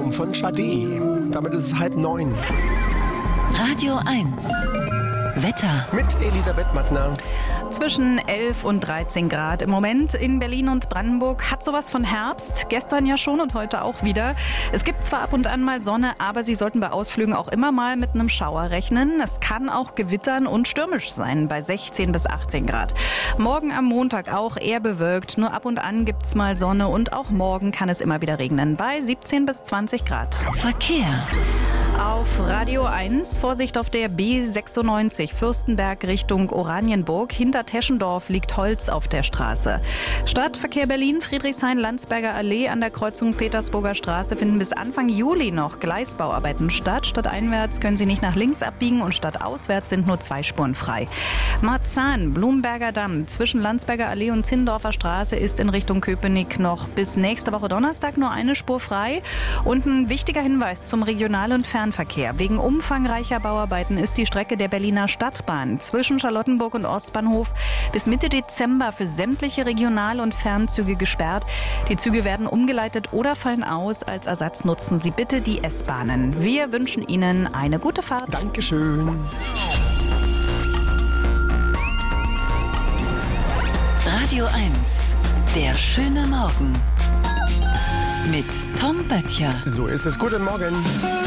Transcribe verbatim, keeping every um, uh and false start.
Morgen von Sade. Damit ist es halb neun. Radio eins. Wetter. Mit Elisabeth Mattner. Zwischen elf und dreizehn Grad. Im Moment in Berlin und Brandenburg hat sowas von Herbst. Gestern ja schon und heute auch wieder. Es gibt zwar ab und an mal Sonne, aber Sie sollten bei Ausflügen auch immer mal mit einem Schauer rechnen. Es kann auch gewittern und stürmisch sein bei sechzehn bis achtzehn Grad. Morgen am Montag auch eher bewölkt. Nur ab und an gibt's mal Sonne und auch morgen kann es immer wieder regnen bei siebzehn bis zwanzig Grad. Verkehr. Auf Radio eins, Vorsicht auf der B sechsundneunzig, Fürstenberg Richtung Oranienburg. Hinter Teschendorf liegt Holz auf der Straße. Stadtverkehr Berlin, Friedrichshain-Landsberger Allee an der Kreuzung Petersburger Straße finden bis Anfang Juli noch Gleisbauarbeiten statt. Stadteinwärts können Sie nicht nach links abbiegen und stadtauswärts sind nur zwei Spuren frei. Marzahn, Blumberger Damm zwischen Landsberger Allee und Zinndorfer Straße ist in Richtung Köpenick noch bis nächste Woche Donnerstag nur eine Spur frei. Und ein wichtiger Hinweis zum Regional- und Fernverkehr. Wegen umfangreicher Bauarbeiten ist die Strecke der Berliner Stadtbahn zwischen Charlottenburg und Ostbahnhof bis Mitte Dezember für sämtliche Regional- und Fernzüge gesperrt. Die Züge werden umgeleitet oder fallen aus. Als Ersatz nutzen Sie bitte die S-Bahnen. Wir wünschen Ihnen eine gute Fahrt. Dankeschön. Radio eins. Der schöne Morgen. Mit Tom Böttcher. So ist es. Guten Morgen.